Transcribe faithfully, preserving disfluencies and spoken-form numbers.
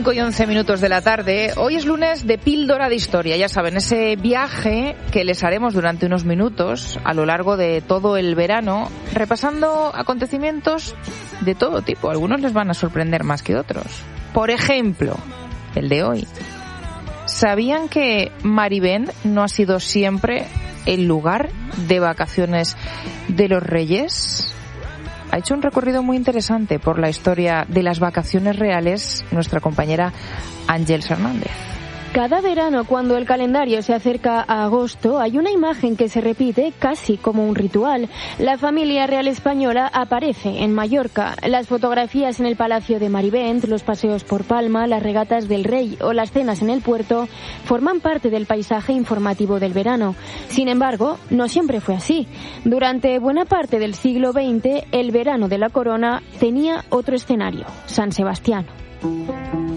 cinco y once minutos de la tarde. Hoy es lunes de Píldora de Historia. Ya saben, ese viaje que les haremos durante unos minutos a lo largo de todo el verano, repasando acontecimientos de todo tipo. Algunos les van a sorprender más que otros. Por ejemplo, el de hoy. ¿Sabían que Marivén no ha sido siempre el lugar de vacaciones de los reyes? Ha hecho un recorrido muy interesante por la historia de las vacaciones reales nuestra compañera Ángeles Hernández. Cada verano, cuando el calendario se acerca a agosto, hay una imagen que se repite casi como un ritual. La familia real española aparece en Mallorca. Las fotografías en el Palacio de Marivent, los paseos por Palma, las regatas del rey o las cenas en el puerto forman parte del paisaje informativo del verano. Sin embargo, no siempre fue así. Durante buena parte del siglo veinte, el verano de la corona tenía otro escenario: San Sebastián.